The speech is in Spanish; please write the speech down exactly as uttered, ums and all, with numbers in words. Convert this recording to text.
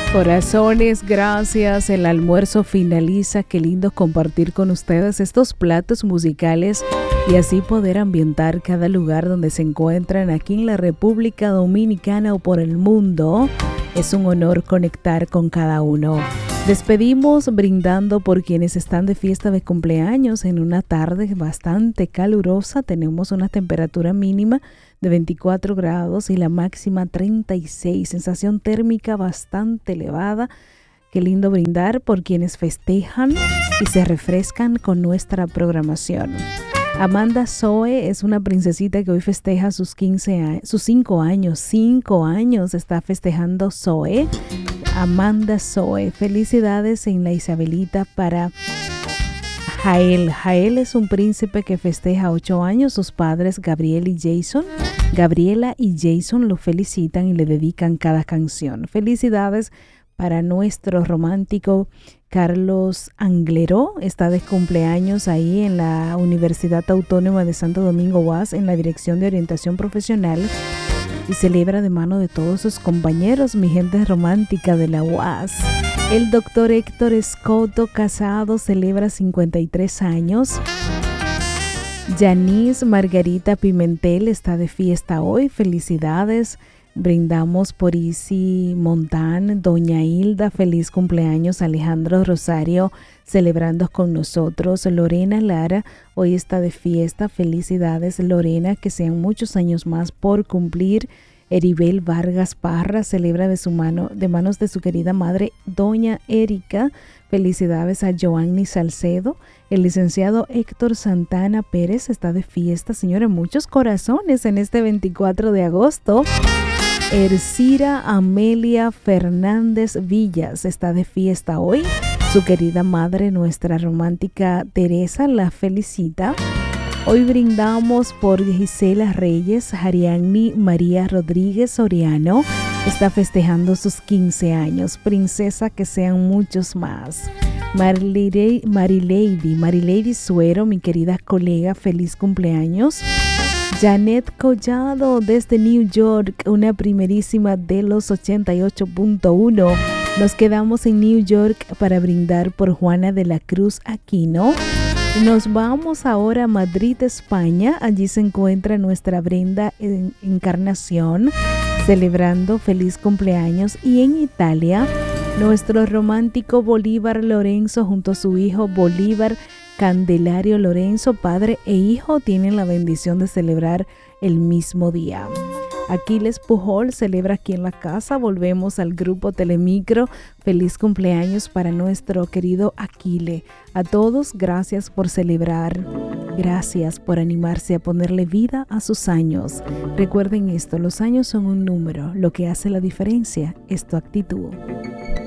Corazones, gracias. El almuerzo finaliza. Qué lindo compartir con ustedes estos platos musicales y así poder ambientar cada lugar donde se encuentran aquí en la República Dominicana o por el mundo. Es un honor conectar con cada uno. Despedimos brindando por quienes están de fiesta de cumpleaños en una tarde bastante calurosa. Tenemos una temperatura mínima de veinticuatro grados y la máxima treinta y seis. Sensación térmica bastante elevada. Qué lindo brindar por quienes festejan y se refrescan con nuestra programación. Amanda Zoe es una princesita que hoy festeja sus quince años, sus cinco años. cinco años está festejando Zoe. Amanda Zoe. Felicidades en la Isabelita para Jael. Jael es un príncipe que festeja ocho años. Sus padres Gabriel y Jason. Gabriela y Jason lo felicitan y le dedican cada canción. Felicidades para nuestro romántico Carlos Angleró. Está de cumpleaños ahí en la Universidad Autónoma de Santo Domingo U A S en la Dirección de Orientación Profesional y celebra de mano de todos sus compañeros, mi gente romántica de la U A S. El doctor Héctor Escoto Casado celebra cincuenta y tres años. Yanis Margarita Pimentel está de fiesta hoy. Felicidades. Brindamos por Isi Montán, Doña Hilda, feliz cumpleaños. Alejandro Rosario celebrando con nosotros. Lorena Lara hoy está de fiesta. Felicidades, Lorena, que sean muchos años más por cumplir. Eribel Vargas Parra celebra de su mano, de manos de su querida madre, Doña Erika. Felicidades a Joanny Salcedo. El licenciado Héctor Santana Pérez está de fiesta. Señores, muchos corazones en este veinticuatro de agosto. Ercira Amelia Fernández Villas está de fiesta hoy. Su querida madre, nuestra romántica Teresa, la felicita. Hoy brindamos por Gisela Reyes. Ariadne María Rodríguez Soriano está festejando sus quince años. Princesa, que sean muchos más. Marilady, Marilady, Marilady Suero, mi querida colega, feliz cumpleaños. Janet Collado desde New York, una primerísima de los ochenta y ocho punto uno. Nos quedamos en New York para brindar por Juana de la Cruz Aquino. Nos vamos ahora a Madrid, España. Allí se encuentra nuestra Brenda Encarnación celebrando feliz cumpleaños. Y en Italia, nuestro romántico Bolívar Lorenzo junto a su hijo Bolívar Candelario Lorenzo, padre e hijo, tienen la bendición de celebrar el mismo día. Aquiles Pujol celebra aquí en la casa. Volvemos al grupo Telemicro. Feliz cumpleaños para nuestro querido Aquile. A todos, gracias por celebrar. Gracias por animarse a ponerle vida a sus años. Recuerden esto, los años son un número. Lo que hace la diferencia es tu actitud.